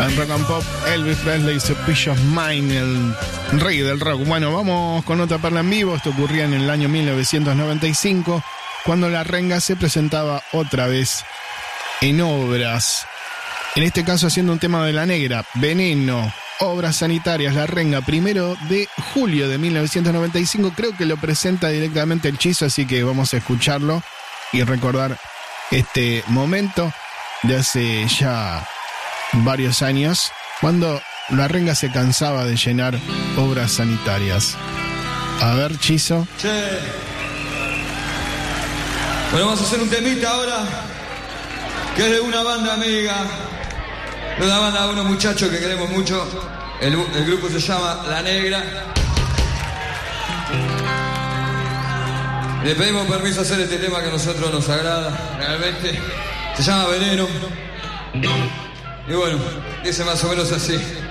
En Rock and Pop, Elvis Presley, Peace of Mind, el rey del rock. Bueno, vamos con otra perla en vivo. Esto ocurría en el año 1995, cuando La Renga se presentaba otra vez en obras. En este caso haciendo un tema de La Negra, Veneno, Obras Sanitarias, La Renga, 1 de julio de 1995. Creo que lo presenta directamente el Chizo, así que vamos a escucharlo y recordar este momento de hace ya varios años, cuando La Renga se cansaba de llenar obras sanitarias. A ver, Chizo. Che. Bueno, vamos a hacer un temita ahora, que es de una banda amiga, de una banda de unos muchachos que queremos mucho. El grupo se llama La Negra. Le pedimos permiso a hacer este tema que a nosotros nos agrada, realmente. Se llama Veneno. Y bueno, dice más o menos así.